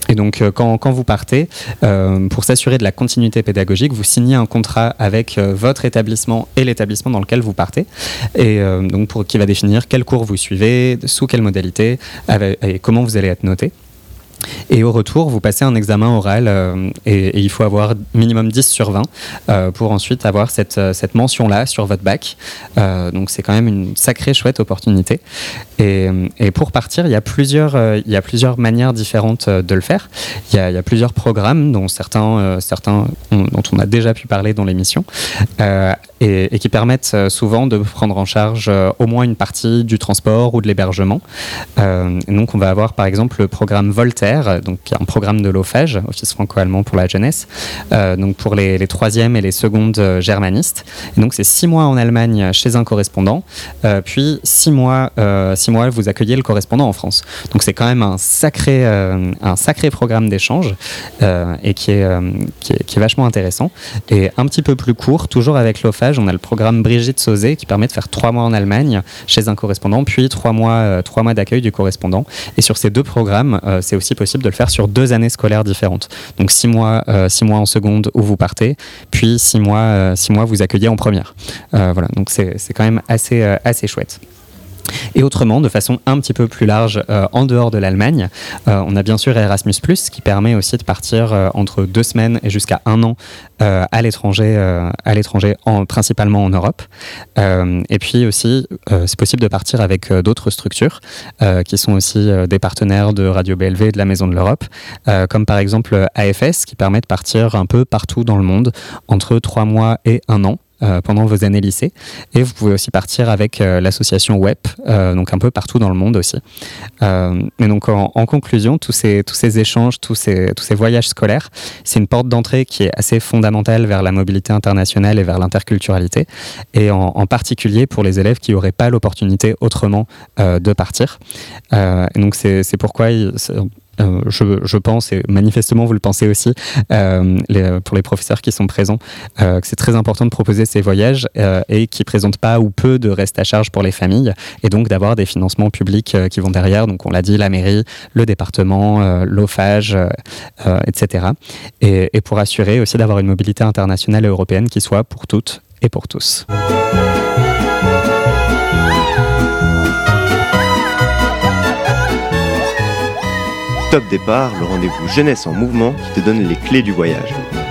Et donc, euh, quand, quand vous partez, euh, pour s'assurer de la continuité pédagogique, vous signez un contrat avec euh, votre établissement et l'établissement dans lequel vous partez, et euh, donc pour, qui va définir quels cours vous suivez, sous quelle modalité, avec, et comment vous allez être noté. Et au retour, vous passez un examen oral euh, et, et il faut avoir minimum dix sur vingt euh, pour ensuite avoir cette, cette mention-là sur votre bac. Euh, donc c'est quand même une sacrée chouette opportunité. Et, et pour partir, il y a plusieurs, euh, il y a plusieurs manières différentes de le faire. Il y a, il y a plusieurs programmes, dont certains, euh, certains on, dont on a déjà pu parler dans l'émission, euh, et, et qui permettent souvent de prendre en charge euh, au moins une partie du transport ou de l'hébergement. Euh, donc on va avoir par exemple le programme Voltaire, donc un programme de l'Ofage, Office franco-allemand pour la jeunesse, euh, donc pour les, les troisièmes et les secondes euh, germanistes. Et donc c'est six mois en Allemagne chez un correspondant, euh, puis six mois, euh, six mois vous accueillez le correspondant en France. Donc c'est quand même un sacré, euh, un sacré programme d'échange euh, et qui est, euh, qui, est, qui est vachement intéressant. Et un petit peu plus court, toujours avec l'Ofage, on a le programme Brigitte Sauzet qui permet de faire trois mois en Allemagne chez un correspondant, puis trois mois, euh, trois mois d'accueil du correspondant. Et sur ces deux programmes, euh, c'est aussi possible de le faire sur deux années scolaires différentes. Donc six mois, euh, six mois en seconde où vous partez, puis six mois, euh, six mois vous accueillez en première. Euh, voilà, donc c'est, c'est quand même assez, euh, assez chouette. Et autrement, de façon un petit peu plus large, euh, en dehors de l'Allemagne, euh, on a bien sûr Erasmus plus, qui permet aussi de partir euh, entre deux semaines et jusqu'à un an euh, à l'étranger, euh, à l'étranger en, principalement en Europe. Euh, et puis aussi, euh, c'est possible de partir avec euh, d'autres structures euh, qui sont aussi euh, des partenaires de Radio B L V et de la Maison de l'Europe, euh, comme par exemple A F S, qui permet de partir un peu partout dans le monde entre trois mois et un an. Euh, pendant vos années lycée, et vous pouvez aussi partir avec euh, l'association W E P, euh, donc un peu partout dans le monde aussi. Euh, mais donc en, en conclusion, tous ces, tous ces échanges, tous ces, tous ces voyages scolaires, c'est une porte d'entrée qui est assez fondamentale vers la mobilité internationale et vers l'interculturalité, et en, en particulier pour les élèves qui n'auraient pas l'opportunité autrement euh, de partir. Euh, et donc c'est, c'est pourquoi il, c'est, Euh, je, je pense, et manifestement vous le pensez aussi, euh, les, pour les professeurs qui sont présents, euh, que c'est très important de proposer ces voyages euh, et qui ne présentent pas ou peu de reste à charge pour les familles, et donc d'avoir des financements publics euh, qui vont derrière. Donc on l'a dit, la mairie, le département, euh, l'Ofage, euh, euh, et cetera. Et, et pour assurer aussi d'avoir une mobilité internationale et européenne qui soit pour toutes et pour tous. Top Départ, le rendez-vous jeunesse en mouvement qui te donne les clés du voyage.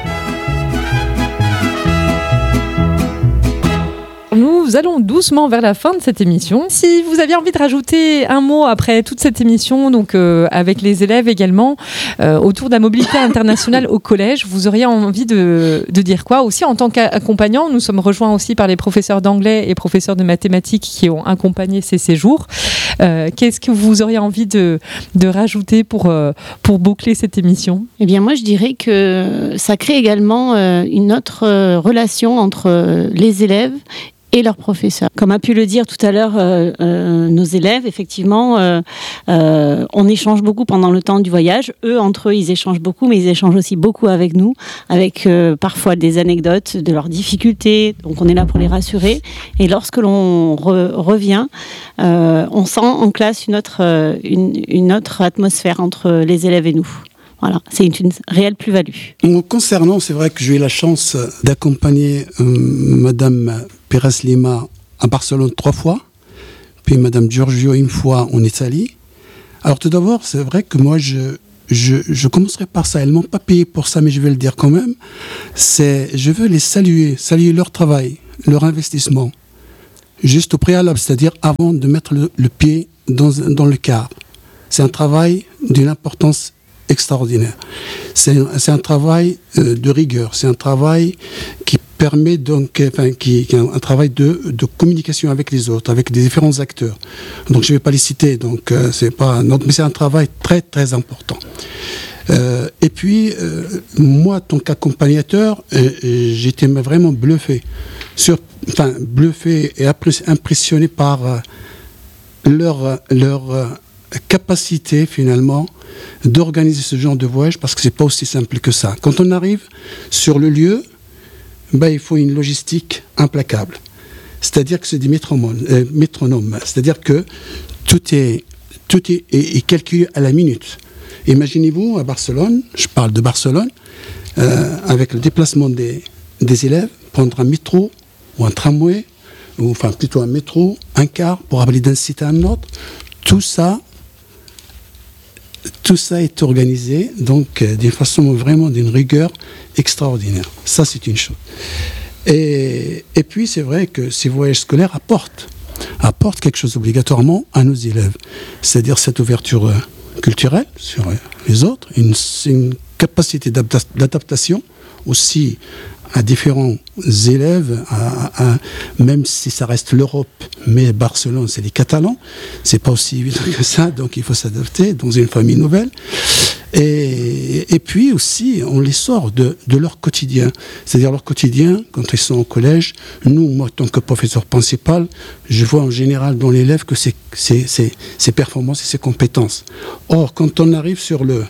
Nous allons doucement vers la fin de cette émission. Si vous aviez envie de rajouter un mot après toute cette émission, donc euh, avec les élèves également, euh, autour de la mobilité internationale au collège, vous auriez envie de, de dire quoi? Aussi en tant qu'accompagnant, nous sommes rejoints aussi par les professeurs d'anglais et professeurs de mathématiques qui ont accompagné ces séjours. Euh, qu'est-ce que vous auriez envie de, de rajouter pour, euh, pour boucler cette émission? Eh bien, moi, je dirais que ça crée également euh, une autre euh, relation entre euh, les élèves et leurs professeurs. Comme a pu le dire tout à l'heure euh, euh, nos élèves, effectivement, euh, euh, on échange beaucoup pendant le temps du voyage. Eux, entre eux, ils échangent beaucoup, mais ils échangent aussi beaucoup avec nous, avec euh, parfois des anecdotes de leurs difficultés. Donc, on est là pour les rassurer. Et lorsque l'on re- revient, euh, on sent en classe une autre, euh, une, une autre atmosphère entre les élèves et nous. Voilà, c'est une, une réelle plus-value. Concernant, c'est vrai que j'ai eu la chance d'accompagner euh, Madame Pérez Lima à Barcelone trois fois, puis Madame Giorgio une fois en Italie. Alors tout d'abord, c'est vrai que moi, je, je, je commencerai par ça. Elles ne m'ont pas payé pour ça, mais je vais le dire quand même. C'est, je veux les saluer, saluer leur travail, leur investissement, juste au préalable, c'est-à-dire avant de mettre le, le pied dans, dans le car. C'est un travail d'une importance extraordinaire. C'est, c'est un travail euh, de rigueur, c'est un travail qui permet donc, enfin, qui, qui est un, un travail de, de communication avec les autres, avec des différents acteurs. Donc je ne vais pas les citer, donc euh, c'est pas, non, mais c'est un travail très très important. Euh, et puis euh, moi, en tant qu'accompagnateur, euh, j'étais vraiment bluffé, sur, enfin bluffé et impressionné par euh, leur leur euh, capacité finalement d'organiser ce genre de voyage, parce que c'est pas aussi simple que ça. Quand on arrive sur le lieu, ben, il faut une logistique implacable. C'est-à-dire que c'est des métronomes. Euh, métronomes. C'est-à-dire que tout est, tout est, est, est calculé à la minute. Imaginez-vous à Barcelone, je parle de Barcelone, euh, avec le déplacement des, des élèves, prendre un métro ou un tramway, ou enfin plutôt un métro, un car pour aller d'un site à un autre. Tout ça, tout ça est organisé donc euh, d'une façon vraiment d'une rigueur extraordinaire. Ça, c'est une chose. Et, et puis, c'est vrai que ces voyages scolaires apportent, apportent quelque chose obligatoirement à nos élèves. C'est-à-dire cette ouverture euh, culturelle sur euh, les autres, une, une capacité d'adapta- d'adaptation aussi à différents élèves, à, à, même si ça reste l'Europe, mais Barcelone, c'est les Catalans, c'est pas aussi évident que ça, donc il faut s'adapter dans une famille nouvelle. Et, et puis aussi, on les sort de, de leur quotidien. C'est-à-dire leur quotidien, quand ils sont au collège, nous, moi, en tant que professeur principal, je vois en général dans l'élève que c'est, c'est, c'est ses performances et ses compétences. Or, quand on arrive sur le,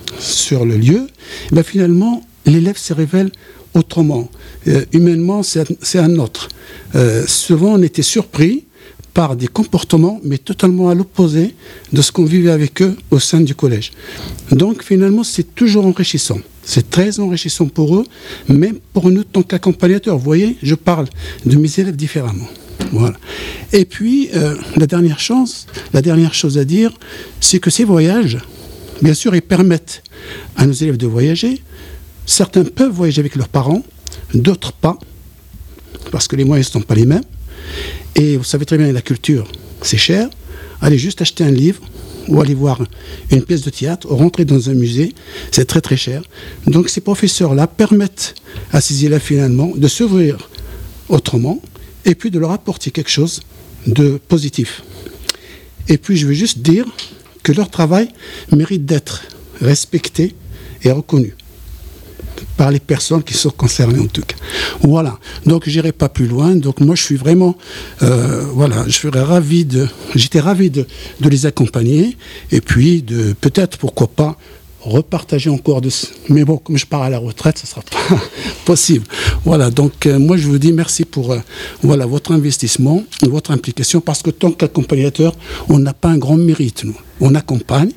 sur le lieu, ben finalement, l'élève se révèle autrement. Euh, humainement, c'est, c'est un autre. Euh, souvent, on était surpris par des comportements, mais totalement à l'opposé de ce qu'on vivait avec eux au sein du collège. Donc, finalement, c'est toujours enrichissant. C'est très enrichissant pour eux, même pour nous, en tant qu'accompagnateurs. Vous voyez, je parle de mes élèves différemment. Voilà. Et puis, euh, la dernière chance, la dernière chose à dire, c'est que ces voyages, bien sûr, ils permettent à nos élèves de voyager. Certains peuvent voyager avec leurs parents, d'autres pas, parce que les moyens ne sont pas les mêmes. Et vous savez très bien, la culture, c'est cher. Allez juste acheter un livre ou aller voir une pièce de théâtre ou rentrer dans un musée, c'est très très cher. Donc ces professeurs-là permettent à ces élèves finalement de s'ouvrir autrement et puis de leur apporter quelque chose de positif. Et puis je veux juste dire que leur travail mérite d'être respecté et reconnu par les personnes qui sont concernées en tout cas. Voilà, donc je n'irai pas plus loin. Donc moi je suis vraiment, euh, voilà, je serais ravi de, j'étais ravi de, de les accompagner et puis de peut-être, pourquoi pas, repartager encore de... Mais bon, comme je pars à la retraite, ce ne sera pas possible. Voilà, donc euh, moi je vous dis merci pour euh, voilà, votre investissement, votre implication, parce que tant qu'accompagnateur, on n'a pas un grand mérite, nous. On accompagne,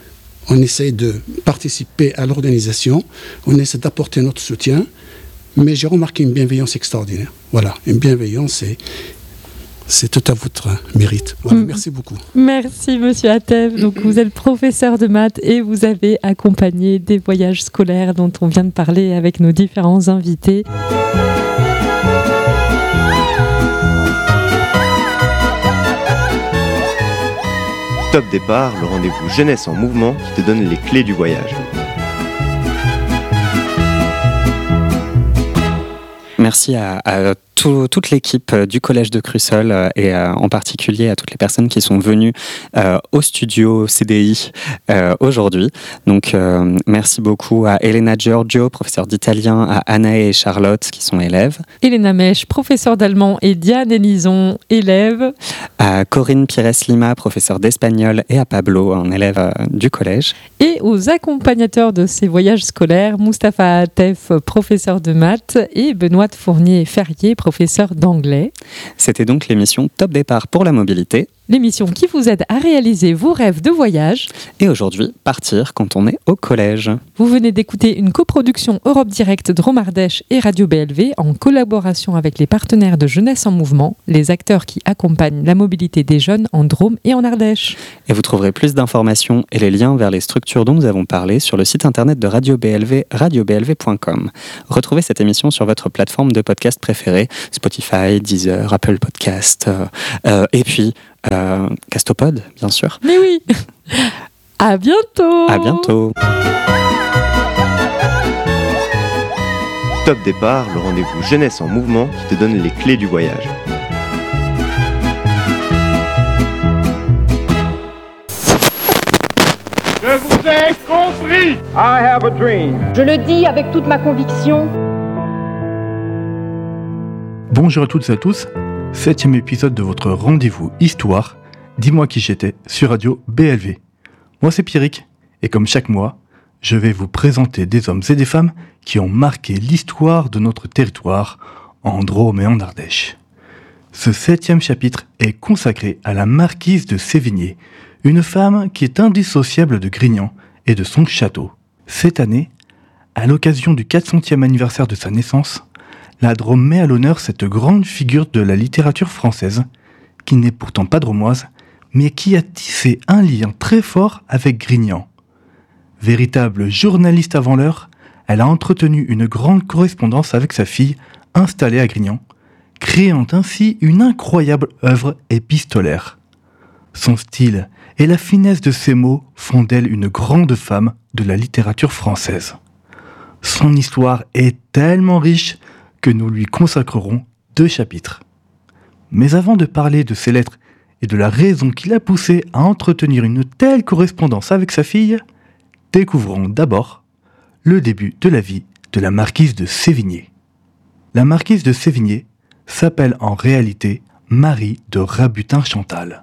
on essaie de participer à l'organisation, on essaie d'apporter notre soutien, mais j'ai remarqué une bienveillance extraordinaire. Voilà, une bienveillance et c'est tout à votre mérite. Voilà, mmh. Merci beaucoup. Merci Monsieur Attev. Donc vous êtes professeur de maths et vous avez accompagné des voyages scolaires dont on vient de parler avec nos différents invités. Top Départ, le rendez-vous jeunesse en mouvement qui te donne les clés du voyage. Merci à, à tout, toute l'équipe du Collège de Crussol et euh, en particulier à toutes les personnes qui sont venues euh, au studio C D I euh, aujourd'hui. Donc euh, merci beaucoup à Elena Giorgio, professeure d'italien, à Anna et Charlotte qui sont élèves. Elena Mèche, professeure d'allemand et Diane Elison, élève. À Corinne Pires-Lima, professeure d'espagnol et à Pablo, un élève euh, du collège. Et aux accompagnateurs de ces voyages scolaires, Mustapha Atef, professeur de maths et Benoît Fournier-Ferrier, professeur d'anglais. C'était donc l'émission Top Départ pour la mobilité. L'émission qui vous aide à réaliser vos rêves de voyage. Et aujourd'hui, partir quand on est au collège. Vous venez d'écouter une coproduction Europe Direct Drôme Ardèche et Radio B L V en collaboration avec les partenaires de Jeunesse en Mouvement, les acteurs qui accompagnent la mobilité des jeunes en Drôme et en Ardèche. Et vous trouverez plus d'informations et les liens vers les structures dont nous avons parlé sur le site internet de Radio B L V, radio b l v point com. Retrouvez cette émission sur votre plateforme de podcast préférée, Spotify, Deezer, Apple Podcast, euh, euh, et puis Euh, Castopod, bien sûr. Mais oui. À bientôt. À bientôt. Top Départ, le rendez-vous jeunesse en mouvement qui te donne les clés du voyage. Je vous ai compris. I have a dream. Je le dis avec toute ma conviction. Bonjour à toutes et à tous. Septième épisode de votre rendez-vous Histoire, Dis-moi qui j'étais, sur Radio B L V. Moi c'est Pierrick, et comme chaque mois, je vais vous présenter des hommes et des femmes qui ont marqué l'histoire de notre territoire, en Drôme et en Ardèche. Ce septième chapitre est consacré à la marquise de Sévigné, une femme qui est indissociable de Grignan et de son château. Cette année, à l'occasion du quatre centième anniversaire de sa naissance, la Drôme met à l'honneur cette grande figure de la littérature française, qui n'est pourtant pas drômoise, mais qui a tissé un lien très fort avec Grignan. Véritable journaliste avant l'heure, elle a entretenu une grande correspondance avec sa fille, installée à Grignan, créant ainsi une incroyable œuvre épistolaire. Son style et la finesse de ses mots font d'elle une grande femme de la littérature française. Son histoire est tellement riche que nous lui consacrerons deux chapitres. Mais avant de parler de ses lettres et de la raison qui l'a poussé à entretenir une telle correspondance avec sa fille, découvrons d'abord le début de la vie de la marquise de Sévigné. La marquise de Sévigné s'appelle en réalité Marie de Rabutin-Chantal.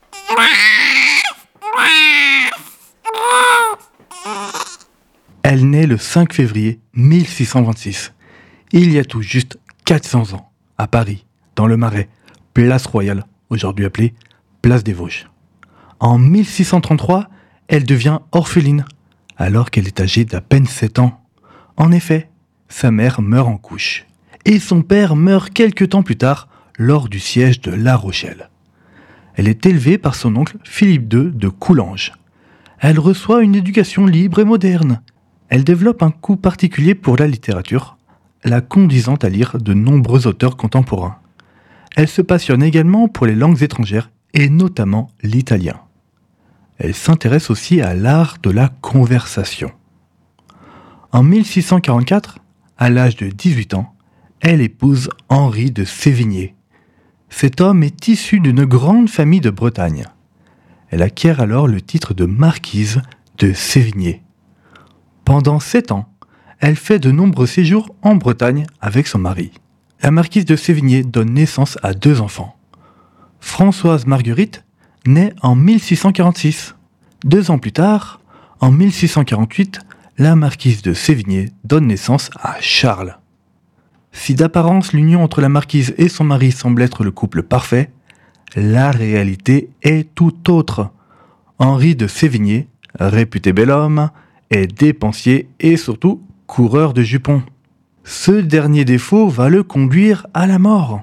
Elle naît le cinq février mille six cent vingt-six, il y a tout juste quatre cents ans, à Paris, dans le Marais, place Royale, aujourd'hui appelée place des Vosges. En mille six cent trente-trois, elle devient orpheline, alors qu'elle est âgée d'à peine sept ans. En effet, sa mère meurt en couche, et son père meurt quelque temps plus tard, lors du siège de La Rochelle. Elle est élevée par son oncle Philippe deux de Coulanges. Elle reçoit une éducation libre et moderne. Elle développe un goût particulier pour la littérature, la conduisant à lire de nombreux auteurs contemporains. Elle se passionne également pour les langues étrangères, et notamment l'italien. Elle s'intéresse aussi à l'art de la conversation. En mille six cent quarante-quatre, à l'âge de dix-huit ans, elle épouse Henri de Sévigné. Cet homme est issu d'une grande famille de Bretagne. Elle acquiert alors le titre de marquise de Sévigné. Pendant sept ans, elle fait de nombreux séjours en Bretagne avec son mari. La marquise de Sévigné donne naissance à deux enfants. Françoise Marguerite naît en mille six cent quarante-six. Deux ans plus tard, en mille six cent quarante-huit, la marquise de Sévigné donne naissance à Charles. Si d'apparence l'union entre la marquise et son mari semble être le couple parfait, la réalité est tout autre. Henri de Sévigné, réputé bel homme, est dépensier et surtout coureur de jupons. Ce dernier défaut va le conduire à la mort.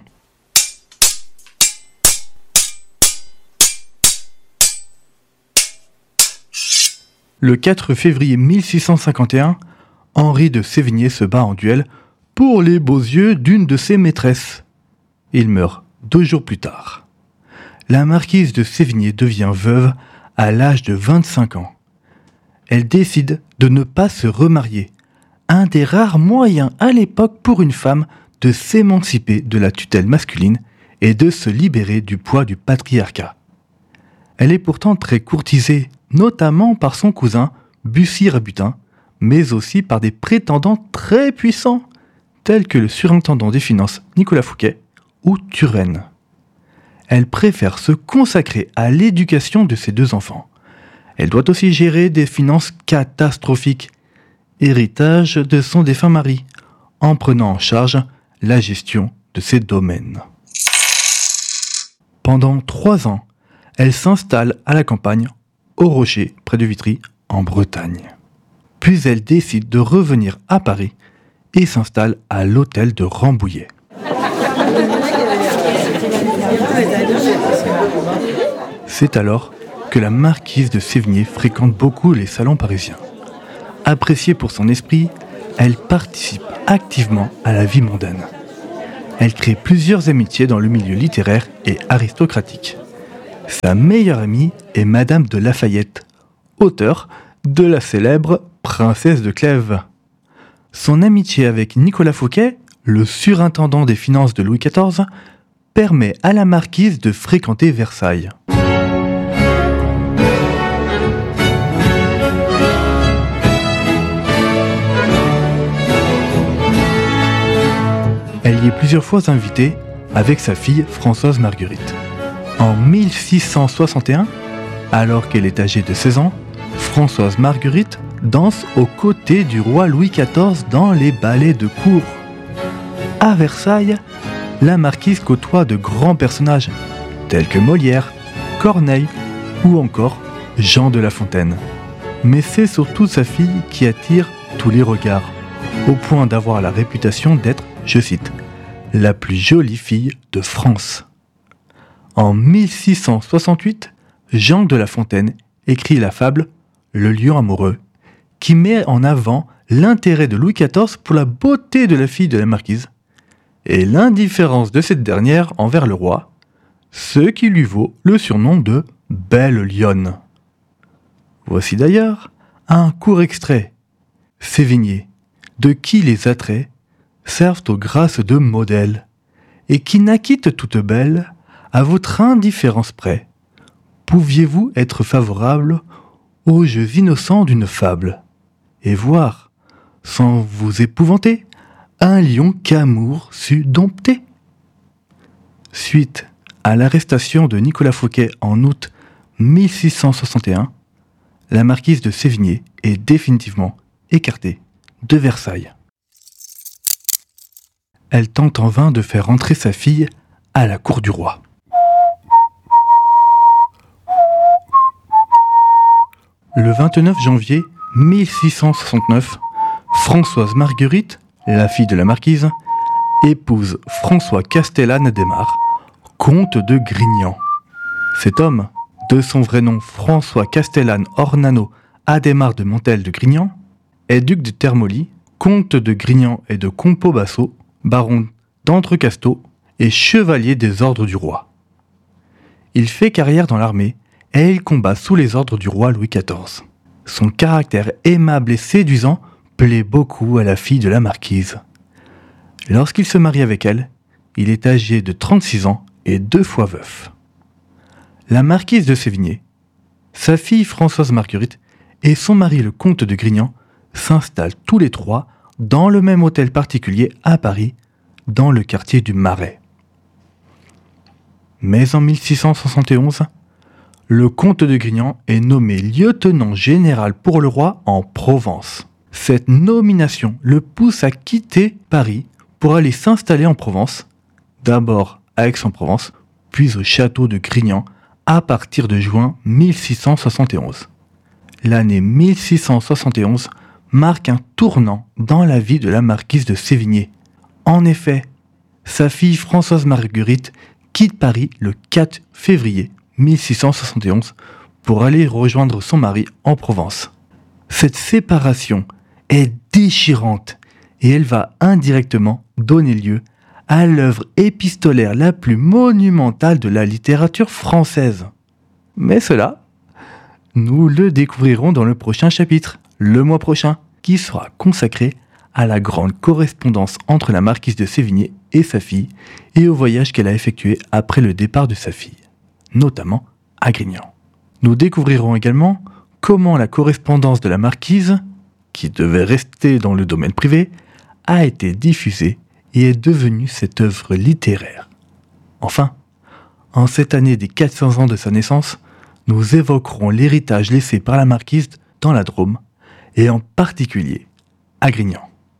Le quatre février mille six cent cinquante et un, Henri de Sévigné se bat en duel pour les beaux yeux d'une de ses maîtresses. Il meurt deux jours plus tard. La marquise de Sévigné devient veuve à l'âge de vingt-cinq ans. Elle décide de ne pas se remarier, un des rares moyens à l'époque pour une femme de s'émanciper de la tutelle masculine et de se libérer du poids du patriarcat. Elle est pourtant très courtisée, notamment par son cousin Bussy Rabutin, mais aussi par des prétendants très puissants, tels que le surintendant des finances Nicolas Fouquet ou Turenne. Elle préfère se consacrer à l'éducation de ses deux enfants. Elle doit aussi gérer des finances catastrophiques, héritage de son défunt mari, en prenant en charge la gestion de ses domaines. Pendant trois ans, elle s'installe à la campagne, au Rocher, près de Vitry, en Bretagne. Puis elle décide de revenir à Paris et s'installe à l'hôtel de Rambouillet. C'est alors que la marquise de Sévigné fréquente beaucoup les salons parisiens. Appréciée pour son esprit, elle participe activement à la vie mondaine. Elle crée plusieurs amitiés dans le milieu littéraire et aristocratique. Sa meilleure amie est Madame de Lafayette, auteure de la célèbre Princesse de Clèves. Son amitié avec Nicolas Fouquet, le surintendant des finances de Louis quatorze, permet à la marquise de fréquenter Versailles. Elle y est plusieurs fois invitée avec sa fille Françoise Marguerite. En mille six cent soixante et un, alors qu'elle est âgée de seize ans, Françoise Marguerite danse aux côtés du roi Louis quatorze dans les ballets de cour. À Versailles, la marquise côtoie de grands personnages tels que Molière, Corneille ou encore Jean de La Fontaine. mais c'est surtout sa fille qui attire tous les regards, au point d'avoir la réputation d'être, je cite, la plus jolie fille de France. En mille six cent soixante-huit, Jean de La Fontaine écrit la fable Le lion amoureux, qui met en avant l'intérêt de Louis quatorze pour la beauté de la fille de la marquise et l'indifférence de cette dernière envers le roi, ce qui lui vaut le surnom de Belle Lionne. Voici d'ailleurs un court extrait. Sévigné, de qui les attraits servent aux grâces de modèle, et qui naquîtes toute belle à votre indifférence près, pouviez-vous être favorable aux jeux innocents d'une fable, et voir, sans vous épouvanter, un lion qu'amour sut dompter? Suite à l'arrestation de Nicolas Fouquet en août mille six cent soixante et un, la marquise de Sévigné est définitivement écartée de Versailles. Elle tente en vain de faire entrer sa fille à la cour du roi. Le vingt-neuf janvier mille six cent soixante-neuf, Françoise Marguerite, la fille de la marquise, épouse François Castellane d'Aymar, comte de Grignan. Cet homme, de son vrai nom François Castellane Ornano Adhémar de Montel de Grignan, est duc de Termoli, comte de Grignan et de Compo-Basso, baron d'Entrecasteaux et chevalier des ordres du roi. Il fait carrière dans l'armée et il combat sous les ordres du roi Louis quatorze. Son caractère aimable et séduisant plaît beaucoup à la fille de la marquise. Lorsqu'il se marie avec elle, il est âgé de trente-six ans et deux fois veuf. La marquise de Sévigné, sa fille Françoise Marguerite et son mari le comte de Grignan s'installent tous les trois dans le même hôtel particulier à Paris, dans le quartier du Marais. Mais en mille six cent soixante et onze, le comte de Grignan est nommé lieutenant général pour le roi en Provence. Cette nomination le pousse à quitter Paris pour aller s'installer en Provence, d'abord à Aix-en-Provence, puis au château de Grignan à partir de juin mille six cent soixante et onze. L'année mille six cent soixante et onze marque un tournant dans la vie de la marquise de Sévigné. En effet, sa fille Françoise Marguerite quitte Paris le quatre février mille six cent soixante et onze pour aller rejoindre son mari en Provence. Cette séparation est déchirante et elle va indirectement donner lieu à l'œuvre épistolaire la plus monumentale de la littérature française. Mais cela, nous le découvrirons dans le prochain chapitre, le mois prochain, qui sera consacré à la grande correspondance entre la marquise de Sévigné et sa fille et au voyage qu'elle a effectué après le départ de sa fille, notamment à Grignan. Nous découvrirons également comment la correspondance de la marquise, qui devait rester dans le domaine privé, a été diffusée et est devenue cette œuvre littéraire. Enfin, en cette année des quatre cents ans de sa naissance, nous évoquerons l'héritage laissé par la marquise dans la Drôme, et en particulier à Grignan.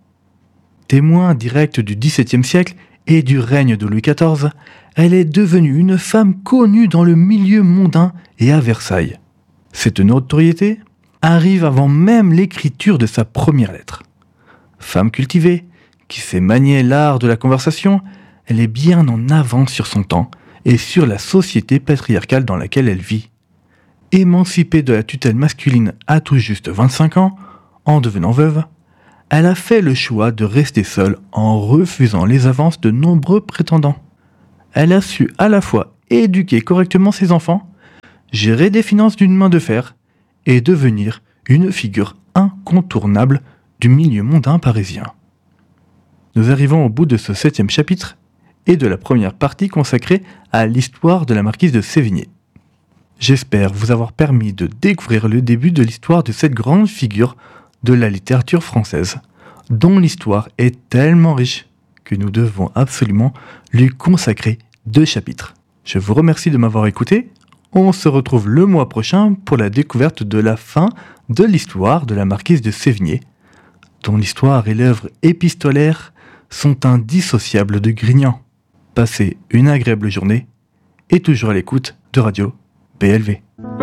Témoin direct du dix-septième siècle et du règne de Louis quatorze, elle est devenue une femme connue dans le milieu mondain et à Versailles. Cette notoriété arrive avant même l'écriture de sa première lettre. Femme cultivée, qui sait manier l'art de la conversation, elle est bien en avance sur son temps et sur la société patriarcale dans laquelle elle vit. Émancipée de la tutelle masculine à tout juste vingt-cinq ans, en devenant veuve, elle a fait le choix de rester seule en refusant les avances de nombreux prétendants. Elle a su à la fois éduquer correctement ses enfants, gérer des finances d'une main de fer et devenir une figure incontournable du milieu mondain parisien. Nous arrivons au bout de ce septième chapitre et de la première partie consacrée à l'histoire de la marquise de Sévigné. J'espère vous avoir permis de découvrir le début de l'histoire de cette grande figure de la littérature française, dont l'histoire est tellement riche que nous devons absolument lui consacrer deux chapitres. Je vous remercie de m'avoir écouté. On se retrouve le mois prochain pour la découverte de la fin de l'histoire de la marquise de Sévigné, dont l'histoire et l'œuvre épistolaire sont indissociables de Grignan. Passez une agréable journée et toujours à l'écoute de Radio B L V.